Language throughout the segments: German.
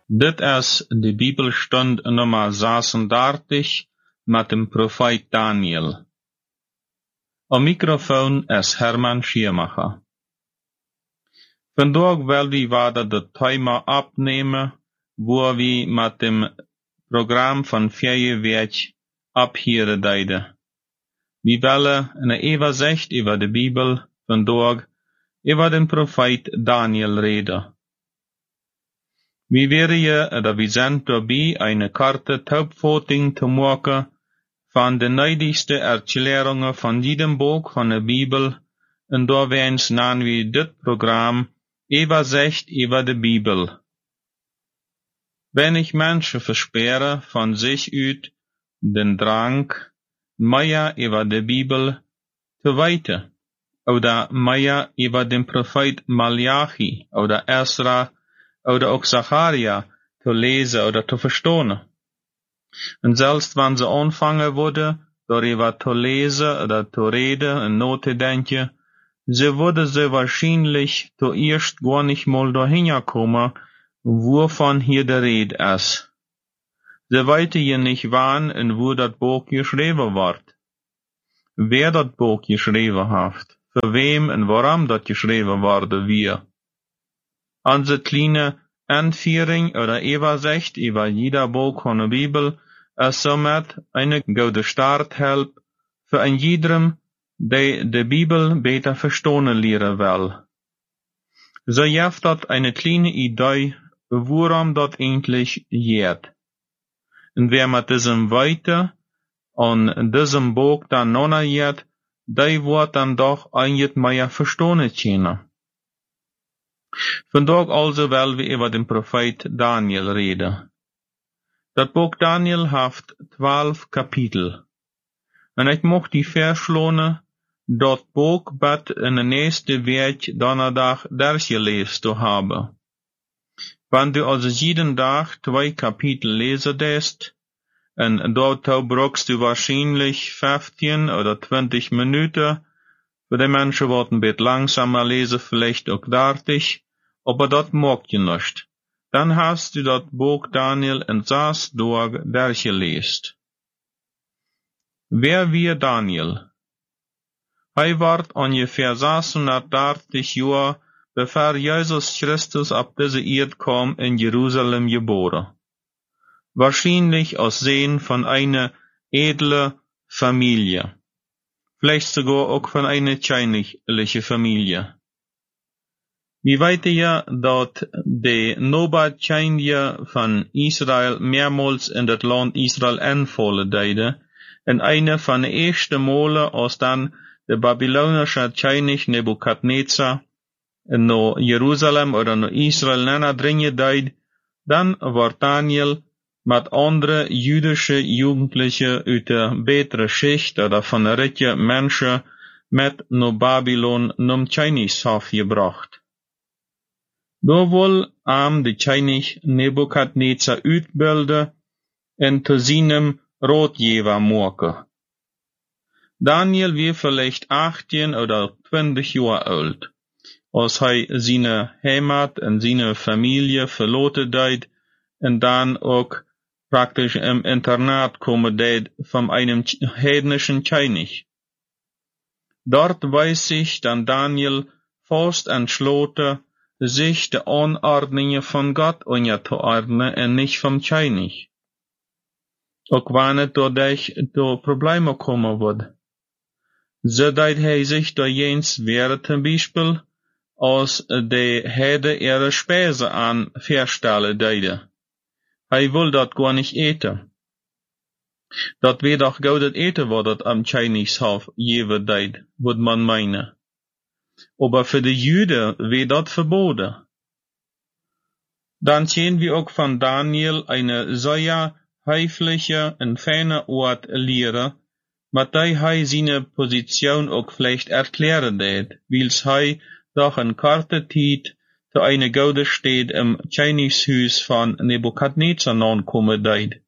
Dit is de Bibelstund nummer 36 met de profeet Daniel. Op microfoon is Herman Schiermacher. Vandaag wil we verder het thema opnemen, waar we met dem programma van 4 week abheren deiden. We willen een overzicht over de Bibel vandaag over den profeet Daniel reden. We werden dat we zijn daarbij een korte opvatting te maken van de neidigste erklärungen van jedem boek van de Bibel en doorwens namen we dit programma Übersicht über de Bibel. Wenn ich Menschen versperre von sich uit den Drang, mehr über de Bibel te weten, oder mehr über den Prophet Malachi, oder Esra, oder auch Zacharia te lezen oder te verstehen. Und selbst wenn sie anfangen würden, darüber te lezen oder te reden und na te denken, so würde sie wahrscheinlich zuerst gar nicht mal dahin kommen, wovon hier die Rede ist. Sie weiten ja nicht wann und wo das Buch geschrieben wird. Wer das Buch geschrieben hat, für wem und warum das geschrieben wurde wir. Unsere kleine Anführung oder Übersicht über jeder Buch von der Bibel ist somit eine gute Starthilfe für ein jedem, der die Bibel beter verstehen lernen will. So gibt das eine kleine Idee, worum das eigentlich geht. Und wer mit diesem weiter und diesem Buch dann noch geht, der wird dann doch eigentlich mehr verstehen können. Vandaag also will wir über den Prophet Daniel reden. Das Buch Daniel hat 12 Kapitel. Und ich möchte die verschlohnen, dat Buch bat in de nächste week donderdag durchgelesen zu haben. Wenn du also jeden Tag 2 Kapitel lesen lässt, und dort brauchst du wahrscheinlich 15 oder 20 Minuten, für die Menschen wird ein bisschen langsamer lesen, vielleicht auch 30, aber das mag je nicht. Dann hast du das Buch Daniel in 6 Tagen durchgelesen. Wer wir Daniel? Er ward ungefähr 630 Jahre, bevor Jesus Christus auf diese Erde kam, in Jerusalem geboren. Wahrscheinlich aus Sehen von einer edlen Familie. Vielleicht sogar auch von einer königlichen Familie. Wir wissen ja, dass die Nobatkönige von Israel mehrmals in das Land Israel anfallen deiden, und eine von den ersten Male aus dann der babylonische König Nebukadnezar nach Jerusalem oder nach Israel dringen deed, dann war Daniel mit anderen jüdischen Jugendlichen aus der besseren Schicht oder von der reichen Menschen mit nach Babylon zum Königshof gebracht. Da wohl der König Nebukadnezar uitbilden und zu seinem Ratgeber machen. Daniel war vielleicht 18 oder 20 Jahre alt, als er seine Heimat und seine Familie verloren deed und dann auch praktisch im Internat kommen deed von einem heidnischen König. Dort weiß ich dann Daniel fast entschlossen, sich die Anordnungen von Gott unterzuordnen und nicht vom König. Auch wenn es dadurch zu Problemen kommen wird. So deed hij sich da jens wäre zum Beispiel, als die Herde ihre Speise an verstellen deide. Hij will dat gar nicht eten. Dat wird doch gaudet eten, wat dat am Königshof geben deed, würde man meinen. Aber für die Juden wird dat verboten. Dann sehen wir auch von Daniel eine sehr höfliche und feine Art lehre, mit der hij seine Position auch vielleicht erklären deed, wils hij doch in korte Tijd zu eine gute Stadt im Königshuis von Nebukadnezar nankommen deed.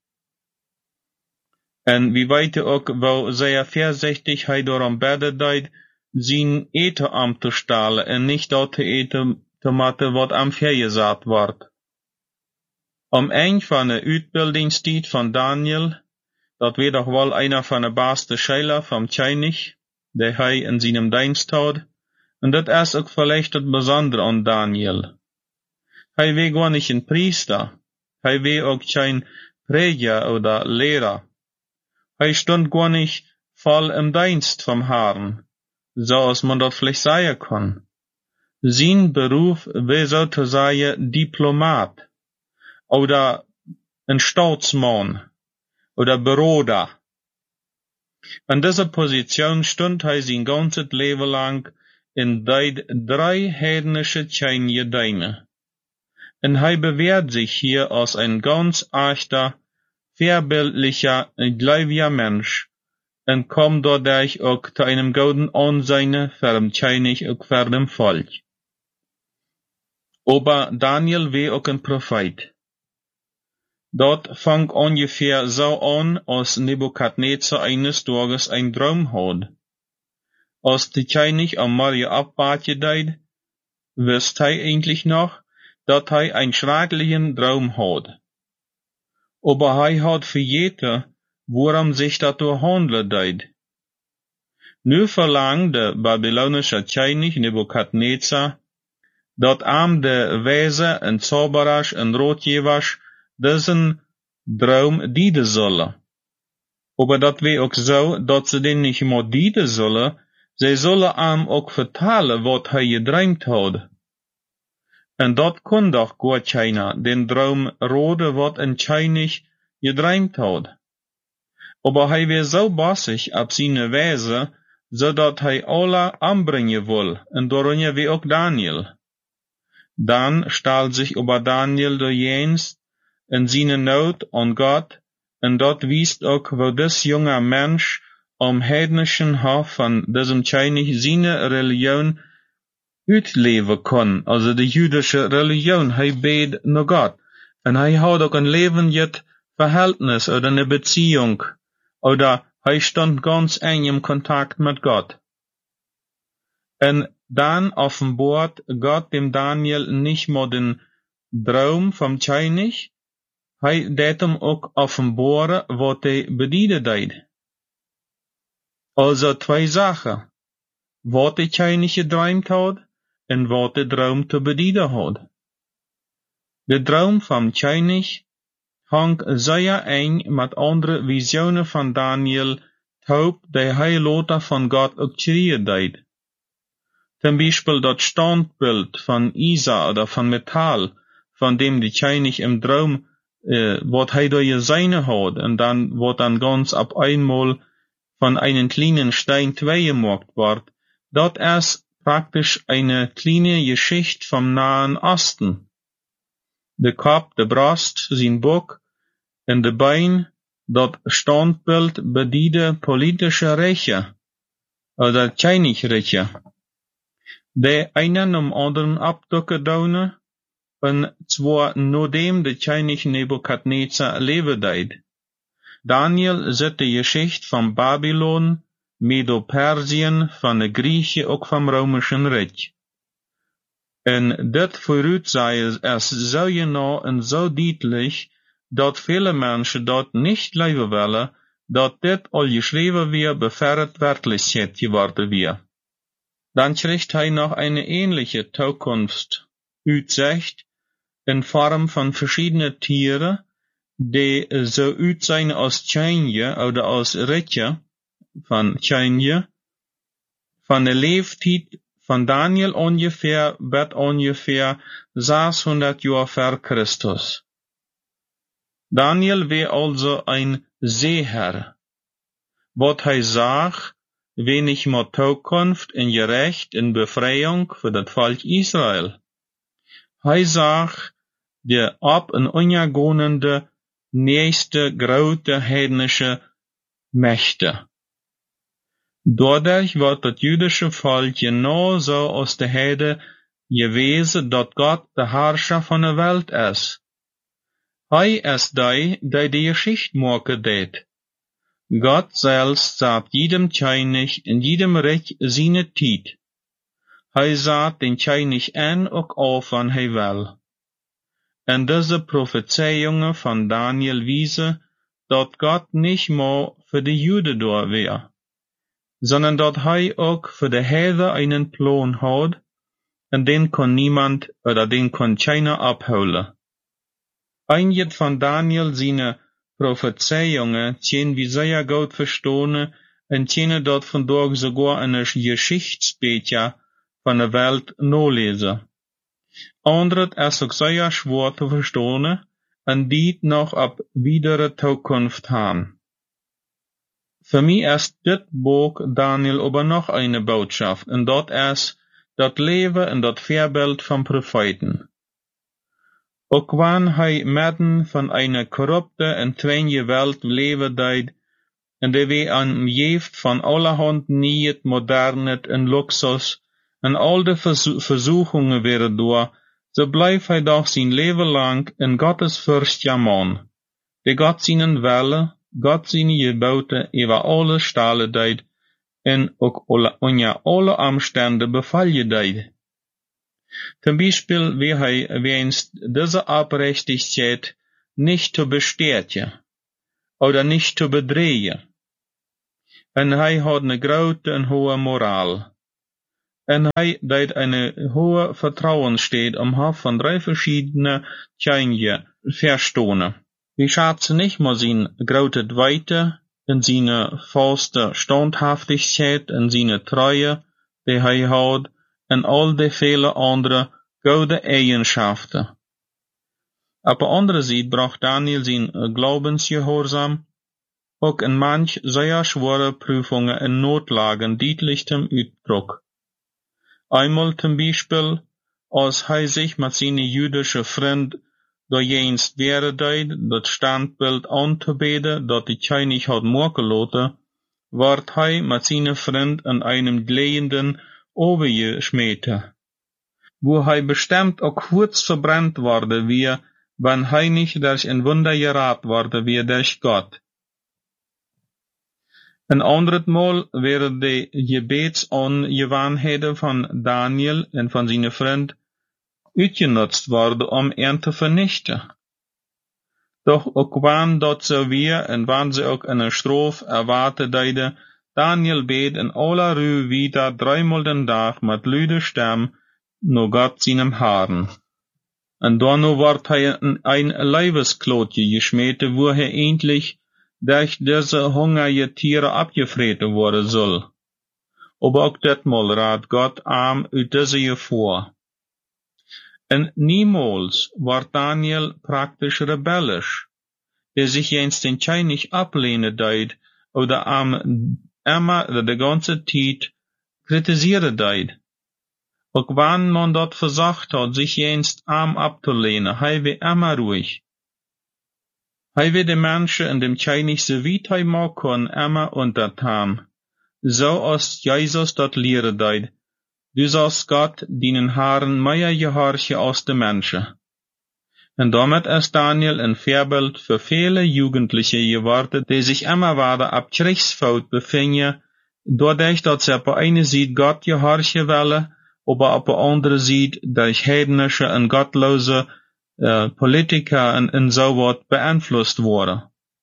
Und wir weten auch, wo sehr vorsichtig hij darum beten deed, sein Eten anzustellen und nicht dort zu eten, was am vergesagt wird. Om een van de uitbildingstijd van Daniel, dat weer toch wel einer van de beste scheiler van Tjeinig, die hij in zijn dienst had, en dat is ook vielleicht het bijzondere aan Daniel. Hij was gewoon niet een priester, hij was ook geen prediger oder leraar. Hij stond gewoon niet voll im Dienst vom Herrn, zoals man dat vielleicht sagen kann. Sein Beruf war sozusagen Diplomat, oder ein Staatsmann, oder Berater. An dieser Position stund hij zijn ganzes Leben lang in drei heidnische Tjeingedeine. Und hij bewährt sich hier als ein ganz echter, vorbildlicher, gläubiger Mensch und kommt dadurch auch zu einem guten Ansehen für den Tjeinig und für den Volk. Aber Daniel war auch ein Prophet. Dat fang ungefähr so an, als Nebukadnezar eines Tages ein Traum hat. Als die König am Maria Abbadje deed, wist hij eigentlich noch, dat hij einen schrecklichen Traum hat. Aber hij had vergeten, worum sich dat handelt deed. Nu verlangt de Babylonische König Nebukadnezar, dat de Weise en Zauberers en Ratgebers diesen Traum dienen sollen. Aber dat wir auch so, dat ze den nicht mehr dienen sollen, sie sollen auch vertellen, wat hij gedreamt had. En dat kon doch gar keiner, den Traum raten, wat ein König gedreamt had. Aber hij war so bassig ab seine Weise, so dat hij alle anbringen will, en darunter wie auch Daniel. Dann stahl sich über Daniel der Jens in seine Not an Gott, und dort wiest auch, wo des junger Mensch am heidnischen Hof von diesem König seine Religion uitleven kann, also die jüdische Religion. Hij bet naar Gott, und hij hat auch ein lebendiges Verhältnis oder eine Beziehung, oder hij stand ganz eng im Kontakt mit Gott. Und dann offenbart Gott dem Daniel nicht mehr den Traum vom König, hij deed hem ook offenbaren wat hij bedienen deed. Also zwei Sachen, wat de König gedreamt had, en wat de Traum te bedienen had. De Traum vom König hangt sehr eng mit andere Visionen von Daniel taub, die hij later von Gott ook schreien deed. Zum Beispiel das Standbild von Isa oder von Metall, von dem die König im Traum, wat hij da gesehen hat, und dann, wat dann ganz ab einmal von einem kleinen Stein zwei gemacht wird, das ist praktisch eine kleine Geschichte vom Nahen Osten. Der Kopf, der Brust, sein Bock und der Bein, das Standbild bediente politische Rechte, oder Königreiche, die einen am anderen abdrücken daunen, und zwar nachdem der König Nebukadnezar leben deed. Daniel zet die Geschichte von Babylon, Medo-Persien, von den Griechen auch vom Römischen Reich. Und das voraussagt es so genau und so deutlich, dass viele Menschen dort nicht leben wollen, dass das all geschrieben wird, bevor es Wirklichkeit geworden wird. Dann kriegt er noch eine ähnliche Zukunftsutsicht in Form von verschiedenen Tieren, die so aussehen als Tjeinje oder als Ritter von Tjeinje, von der Lebenszeit von Daniel ungefähr bis ungefähr 600 Jahre vor Christus. Daniel war also ein Seher. Was er sagt, wenig mit Zukunft in Gerecht in Befreiung für das Volk Israel. Er sagt, der ab und untergehende nächste große heidnische Mächte. Dadurch wird das jüdische Volk genauso aus der Heide gewesen, dass Gott der Herrscher von der Welt ist. Er ist der die Geschichte machen det. Gott selbst sagt jedem König in jedem Reich seine Zeit. Er sagt den König an und auf, wann er will. En deze Prophezeiungen van Daniel wiesen, dat God nicht mehr für die Juden door weer, sondern dat hij ook voor de Heiden einen Plan had, en den kon niemand oder den kon keiner abholen. Einige van Daniel seine Prophezeiungen tjen wie sehr gut verstanden en tjenen dat vandaag sogar in een Geschichtsbücher van de Welt nalezen. Andere is ook sehr schwer te verstaan en die nog op widere toekomst haben. Für mich ist dit Buch Daniel aber noch eine Botschaft, en dat is dat leven en dat Voorbeeld van Propheten. Ook wanneer hij midden van een corrupte en tweede Welt leven deed, en de we omgeeft van allerhand niet, modernheid en luxus, en al de verzoekingen werden door, so blijft hij doch zijn leven lang in Gottes furchtja man, de God zijn welle, God zijn geboten, over alle stalen deed, en ook onder alle omstanden bevallen deed. Zum Beispiel, wie hij wenst diese Abrechtigkeit nicht zu bestätigen oder nicht zu bedrehen. En hij had een grote en hohe Moral. En hij deed een hohe Vertrauen steht van 3 verschiedene Tjeinje verstonen. Wir schätzen nicht mal sein grote Weite, in seine faste Standhaftigkeit, in seine Treue, die hij had, en al de vele andere gode Eigenschaften. Op de andere Seite bracht Daniel zijn Glaubensgehorsam ook in manch sehr schwere Prüfungen en Notlagen deutlich zum Uitdruck. Einmal zum Beispiel, als hij sich mit seinem jüdischen Freund doorjens wäre deed, dat Standbild anzubeten, dat die König had morgeloten, ward hij mit seinem Freund in einem glühenden overgeschmeten, wo hij bestimmt auch kurz verbrannt worden wie, wenn hij nicht durch ein Wunder gerat worden wie durch Gott. Een ander Mal werden de Gebetsongewoonheden van Daniel en van zijn vriend uitgenutzt worden ihn te vernichten. Doch ook wann dat zo weer en wann ze ook een straf erwarten deiden, Daniel beet in aller Ruhe wieder 3-mal den Tag mit luide Stem no Gott seinem Haaren. En daarna wordt hij ein Leibesklotje geschmeten, wo hij endlich durch diese hungrige Tiere abgefressen worden soll. Aber auch ditmal raad Gott arm uit diese Gefahr. En niemals wordt Daniel praktisch rebellisch, der sich eens den König ablehnen deed, oder immer de ganze Tijd kritisieren deed. Auch wann man dort versagt hat, sich jenst arm abzulehnen, hij wie immer ruhig. Hij wie de Menschen in dem König so weit hij mag kon, immer untertan. So als Jesus dort lehre deed. Du sollst Gott dienen Haaren mehr gehorchen als de Menschen. Und damit ist Daniel ein Vorbild für viele Jugendliche geworden, die sich immer weiter ab Kriegsfout befinden, dadurch, dass sie auf der einen Seite Gott gehorchen wollen, aber auf der anderen Seite durch heidnische und gottlose Politiker und so wat beeinflusst wurden.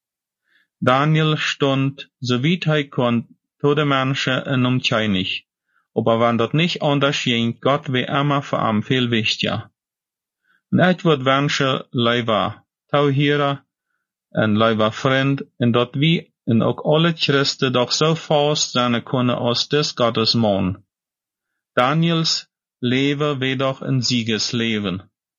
Daniel stund, so weit er konnte, zu den Menschen und um König. Aber wenn das nicht anders ging, Gott wie immer für ihn viel wichtiger. Und ich würde wünschen, lieber Tauhierer und lieber Freund, und dass wir und auch alle Christen doch so fast sein können als des Gottes Mann. Daniels Leben wie doch ein Siegesleben.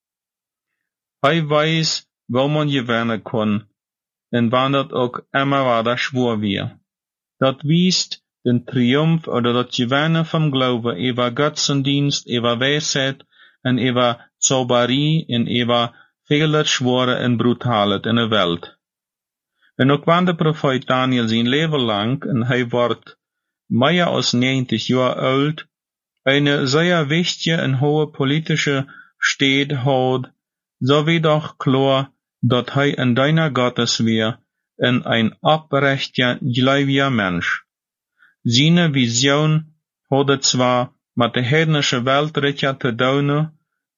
Er weiß, wo man gewinnen kann, und wann das auch immer weiter schwor wird. Das wiest den Triumph oder das Gewinnen vom Glauben über Götzendienst, über Weisheit und über Zauberie und über viele Schwore und Brutalität in der Welt. Und auch wenn der Prophet Daniel sein Leben lang, und er wird mehr als 90 Jahre alt, eine sehr wichtige und hohe politische Stelle hat, so wie doch klar, dass er in deiner Gottes wir in ein oprechter, gläubiger Mensch. Seine Vision hatte zwar mit der heidnischen Weltrichter zu tun,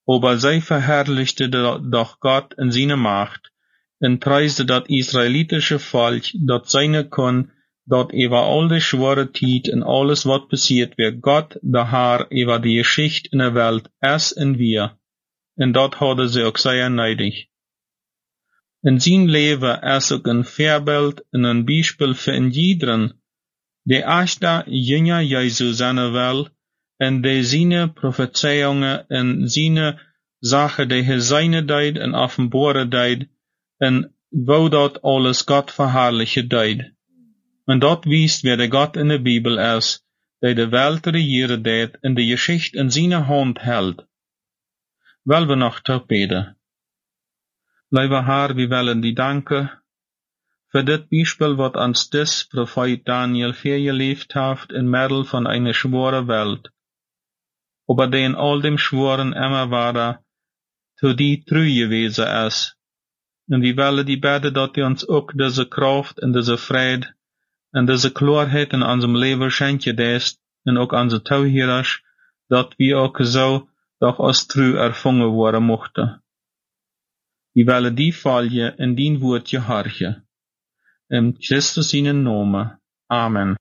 aber zij verherrlichte doch Gott in seine Macht und preiste dat israelitische Volk, dat seine kon, dat über all die schwere Tiet en alles wat passiert weer Gott der Haar über die Geschichte in der Welt es en wir. En dat hadden ze ook sehr neidig. In zijn leven is ook een voorbeeld en een beispiel voor een iederen, die echte jünger Jesu zijn wil, en die zijn profetieungen en zijn zaken die hij zijne deed en openbare deed, en wou dat alles God verherrlichen deed. En dat wiest wer de God in de Bibel is, die de welt regieren deed en de geschichte in zijn hand held. Wel we nog te beden. Lieve Heer, we willen die danken voor dit Beispiel wat ons des Prophet Daniel voorgeleefd heeft in middel van eine schwere Welt. Aber die in all dem Schworen immer wieder zu die treu gewesen is. En we willen die bidden dat die ons ook deze kracht en deze vrede en deze klarheid in unserem leven schenke deest en ook onze toehoorders, dat we ook zo doch als true ervangen worden mochten. We willen die volgen en die woordje hartje. In Christus in Namen. Amen.